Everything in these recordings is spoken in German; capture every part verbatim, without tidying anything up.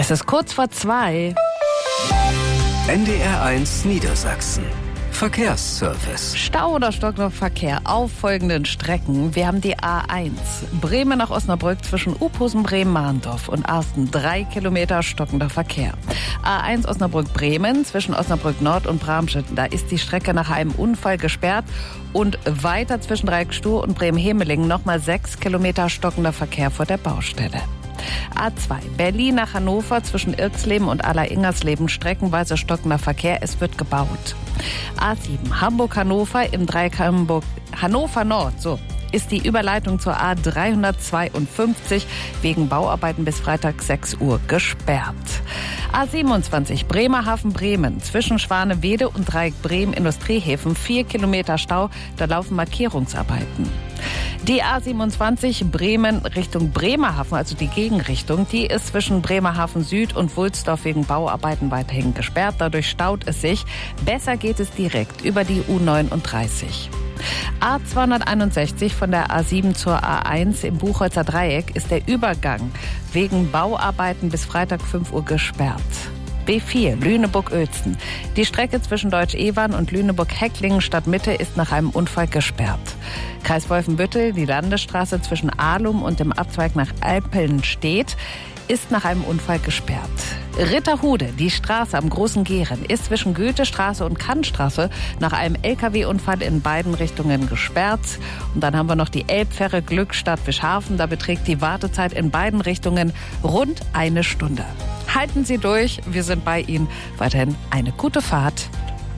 Es ist kurz vor zwei. N D R eins Niedersachsen. Verkehrsservice. Stau oder stockender Verkehr auf folgenden Strecken. Wir haben die A eins. Bremen nach Osnabrück zwischen Uphusen, Bremen, Mahndorf und Arsten. Drei Kilometer stockender Verkehr. A eins Osnabrück-Bremen zwischen Osnabrück Nord und Bramstedt. Da ist die Strecke nach einem Unfall gesperrt. Und weiter zwischen Dreieckstuhl und Bremen-Hemelingen nochmal sechs Kilometer stockender Verkehr vor der Baustelle. A zwei. Berlin nach Hannover zwischen Irksleben und Aller-Ingersleben streckenweise stockender Verkehr. Es wird gebaut. A sieben. Hamburg-Hannover im Dreieck Hamburg Hannover Nord. So ist die Überleitung zur A dreihundertzweiundfünfzig wegen Bauarbeiten bis Freitag sechs Uhr gesperrt. A siebenundzwanzig. Bremerhaven-Bremen zwischen Schwanewede und Dreieck Bremen Industriehäfen. Vier Kilometer Stau. Da laufen Markierungsarbeiten. Die A siebenundzwanzig Bremen Richtung Bremerhaven, also die Gegenrichtung, die ist zwischen Bremerhaven Süd und Wulsdorf wegen Bauarbeiten weiterhin gesperrt. Dadurch staut es sich. Besser geht es direkt über die U neununddreißig. A zweihunderteinundsechzig von der A sieben zur A eins im Buchholzer Dreieck ist der Übergang wegen Bauarbeiten bis Freitag fünf Uhr gesperrt. B vier Lüneburg-Uelzen. Die Strecke zwischen Deutsch-Ewern und Lüneburg-Hecklingen Stadtmitte ist nach einem Unfall gesperrt. Kreis Wolfenbüttel, die Landesstraße zwischen Ahlum und dem Abzweig nach Alpelnstedt ist nach einem Unfall gesperrt. Ritterhude, die Straße am Großen Gehren, ist zwischen Goethestraße und Kantstraße nach einem L K W-Unfall in beiden Richtungen gesperrt. Und dann haben wir noch die Elbfähre Glückstadt-Wischhafen. Da beträgt die Wartezeit in beiden Richtungen rund eine Stunde. Halten Sie durch, wir sind bei Ihnen. Weiterhin eine gute Fahrt.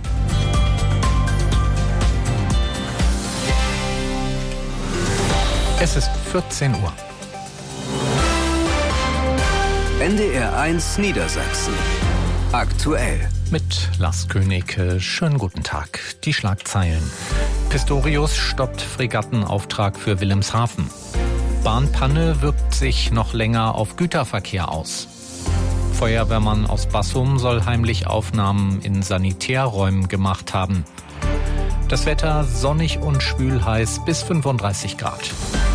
Es ist vierzehn Uhr. N D R eins Niedersachsen. Aktuell. Mit Lars Königke. Schönen guten Tag. Die Schlagzeilen. Pistorius stoppt Fregattenauftrag für Wilhelmshaven. Bahnpanne wirkt sich noch länger auf Güterverkehr aus. Feuerwehrmann aus Bassum soll heimlich Aufnahmen in Sanitärräumen gemacht haben. Das Wetter sonnig und schwülheiß bis fünfunddreißig Grad.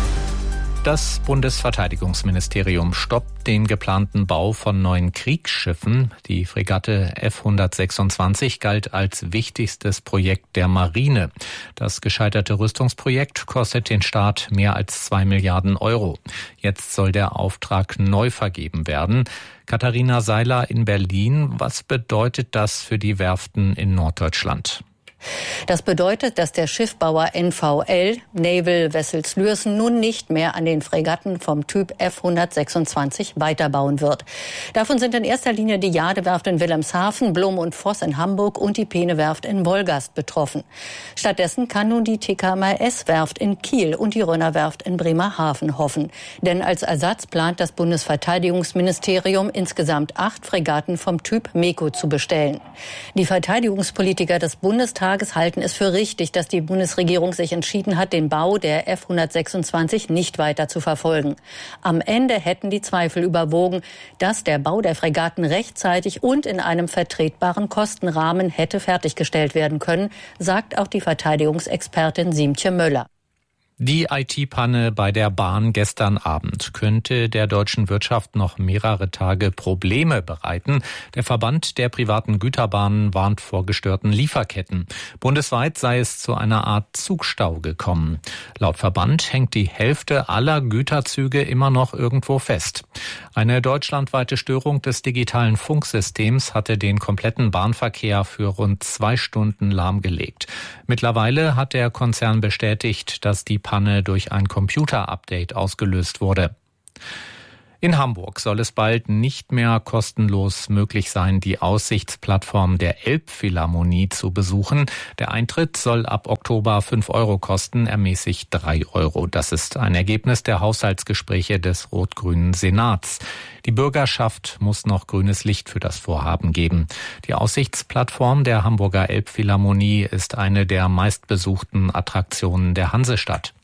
Das Bundesverteidigungsministerium stoppt den geplanten Bau von neuen Kriegsschiffen. Die Fregatte F hundertsechsundzwanzig galt als wichtigstes Projekt der Marine. Das gescheiterte Rüstungsprojekt kostet den Staat mehr als zwei Milliarden Euro. Jetzt soll der Auftrag neu vergeben werden. Katharina Seiler in Berlin. Was bedeutet das für die Werften in Norddeutschland? Das bedeutet, dass der Schiffbauer N V L, Naval Vessels Lürsen, nun nicht mehr an den Fregatten vom Typ F hundertsechsundzwanzig weiterbauen wird. Davon sind in erster Linie die Jadewerft in Wilhelmshaven, Blum und Voss in Hamburg und die Peene-Werft in Wolgast betroffen. Stattdessen kann nun die T K M S-Werft in Kiel und die Rönner-Werft in Bremerhaven hoffen. Denn als Ersatz plant das Bundesverteidigungsministerium insgesamt acht Fregatten vom Typ MEKO zu bestellen. Die Verteidigungspolitiker des Bundestages halten es für richtig, dass die Bundesregierung sich entschieden hat, den Bau der F hundertsechsundzwanzig nicht weiter zu verfolgen. Am Ende hätten die Zweifel überwogen, dass der Bau der Fregatten rechtzeitig und in einem vertretbaren Kostenrahmen hätte fertiggestellt werden können, sagt auch die Verteidigungsexpertin Siemtje Möller. Die I T-Panne bei der Bahn gestern Abend könnte der deutschen Wirtschaft noch mehrere Tage Probleme bereiten. Der Verband der privaten Güterbahnen warnt vor gestörten Lieferketten. Bundesweit sei es zu einer Art Zugstau gekommen. Laut Verband hängt die Hälfte aller Güterzüge immer noch irgendwo fest. Eine deutschlandweite Störung des digitalen Funksystems hatte den kompletten Bahnverkehr für rund zwei Stunden lahmgelegt. Mittlerweile hat der Konzern bestätigt, dass die Panne durch ein Computer-Update ausgelöst wurde. In Hamburg soll es bald nicht mehr kostenlos möglich sein, die Aussichtsplattform der Elbphilharmonie zu besuchen. Der Eintritt soll ab Oktober fünf Euro kosten, ermäßigt drei Euro. Das ist ein Ergebnis der Haushaltsgespräche des rot-grünen Senats. Die Bürgerschaft muss noch grünes Licht für das Vorhaben geben. Die Aussichtsplattform der Hamburger Elbphilharmonie ist eine der meistbesuchten Attraktionen der Hansestadt.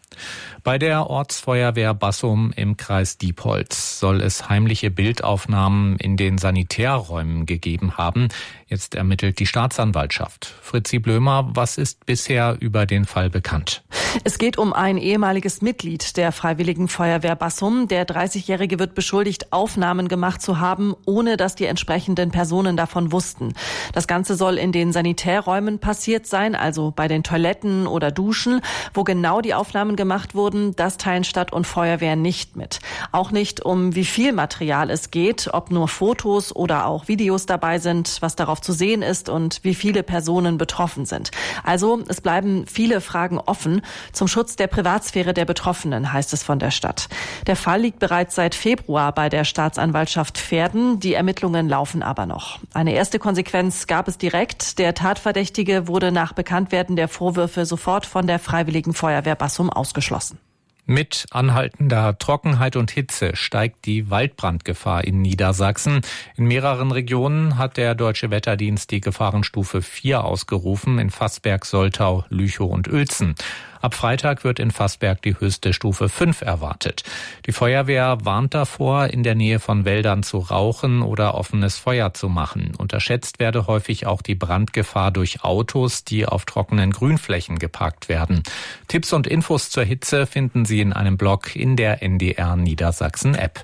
Bei der Ortsfeuerwehr Bassum im Kreis Diepholz soll es heimliche Bildaufnahmen in den Sanitärräumen gegeben haben. Jetzt ermittelt die Staatsanwaltschaft. Fritzi Blömer, was ist bisher über den Fall bekannt? Es geht um ein ehemaliges Mitglied der Freiwilligen Feuerwehr Bassum. Der dreißigjährige wird beschuldigt, Aufnahmen gemacht zu haben, ohne dass die entsprechenden Personen davon wussten. Das Ganze soll in den Sanitärräumen passiert sein, also bei den Toiletten oder Duschen. Wo genau die Aufnahmen gemacht wurden, das teilen Stadt und Feuerwehr nicht mit. Auch nicht, um wie viel Material es geht, ob nur Fotos oder auch Videos dabei sind, was darauf zu sehen ist und wie viele Personen betroffen sind. Also es bleiben viele Fragen offen. Zum Schutz der Privatsphäre der Betroffenen, heißt es von der Stadt. Der Fall liegt bereits seit Februar bei der Staatsanwaltschaft Verden. Die Ermittlungen laufen aber noch. Eine erste Konsequenz gab es direkt. Der Tatverdächtige wurde nach Bekanntwerden der Vorwürfe sofort von der Freiwilligen Feuerwehr Bassum ausgeschlossen. Mit anhaltender Trockenheit und Hitze steigt die Waldbrandgefahr in Niedersachsen. In mehreren Regionen hat der Deutsche Wetterdienst die Gefahrenstufe vier ausgerufen, in Vassberg, Soltau, Lüchow und Uelzen. Ab Freitag wird in Vassberg die höchste Stufe fünf erwartet. Die Feuerwehr warnt davor, in der Nähe von Wäldern zu rauchen oder offenes Feuer zu machen. Unterschätzt werde häufig auch die Brandgefahr durch Autos, die auf trockenen Grünflächen geparkt werden. Tipps und Infos zur Hitze finden Sie in einem Blog in der N D R Niedersachsen App.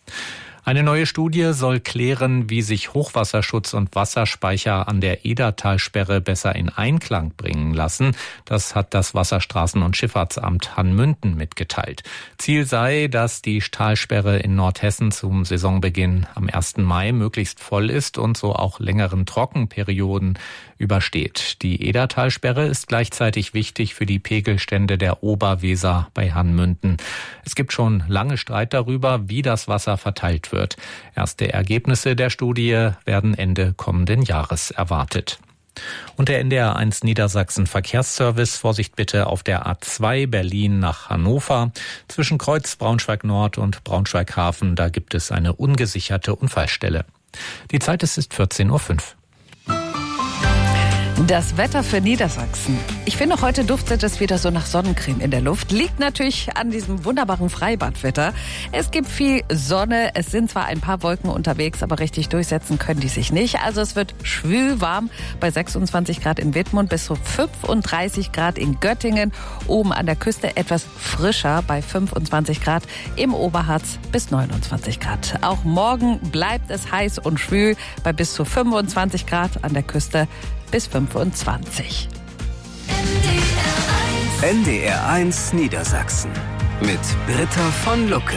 Eine neue Studie soll klären, wie sich Hochwasserschutz und Wasserspeicher an der Edertalsperre besser in Einklang bringen lassen. Das hat das Wasserstraßen- und Schifffahrtsamt Hanmünden mitgeteilt. Ziel sei, dass die Talsperre in Nordhessen zum Saisonbeginn am ersten Mai möglichst voll ist und so auch längeren Trockenperioden übersteht. Die Edertalsperre ist gleichzeitig wichtig für die Pegelstände der Oberweser bei Hanmünden. Es gibt schon lange Streit darüber, wie das Wasser verteilt wird. Erste Ergebnisse der Studie werden Ende kommenden Jahres erwartet. Und der N D R eins Niedersachsen Verkehrsservice, Vorsicht bitte auf der A zwei Berlin nach Hannover. Zwischen Kreuz Braunschweig Nord und Braunschweig Hafen, da gibt es eine ungesicherte Unfallstelle. Die Zeit ist, ist vierzehn Uhr fünf. Das Wetter für Niedersachsen. Ich finde, heute duftet es wieder so nach Sonnencreme in der Luft. Liegt natürlich an diesem wunderbaren Freibadwetter. Es gibt viel Sonne. Es sind zwar ein paar Wolken unterwegs, aber richtig durchsetzen können die sich nicht. Also es wird schwül warm bei sechsundzwanzig Grad in Wittmund bis zu fünfunddreißig Grad in Göttingen. Oben an der Küste etwas frischer bei fünfundzwanzig Grad. Im Oberharz bis neunundzwanzig Grad. Auch morgen bleibt es heiß und schwül bei bis zu fünfundzwanzig Grad an der Küste bis fünfundzwanzig. N D R eins Niedersachsen mit Britta von Lucke.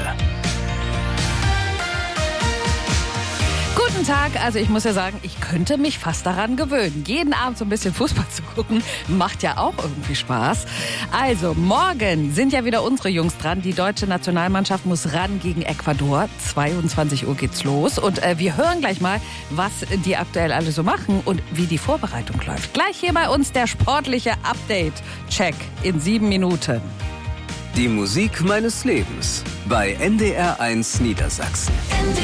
Guten Tag, also ich muss ja sagen, ich könnte mich fast daran gewöhnen. Jeden Abend so ein bisschen Fußball zu gucken, macht ja auch irgendwie Spaß. Also morgen sind ja wieder unsere Jungs dran. Die deutsche Nationalmannschaft muss ran gegen Ecuador. zweiundzwanzig Uhr geht's los und äh, wir hören gleich mal, was die aktuell alle so machen und wie die Vorbereitung läuft. Gleich hier bei uns der sportliche Update-Check in sieben Minuten. Die Musik meines Lebens bei N D R eins Niedersachsen. N D